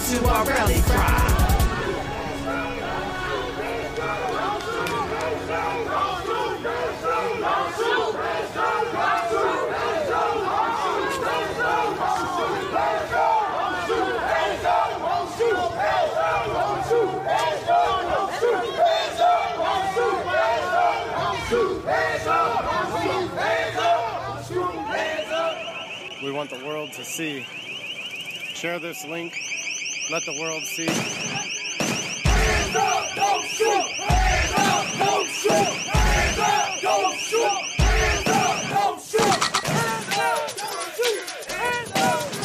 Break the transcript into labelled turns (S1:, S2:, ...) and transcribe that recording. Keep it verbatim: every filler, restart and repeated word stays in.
S1: to our rally cry.
S2: We want the world to see. Share this link. Let the world see.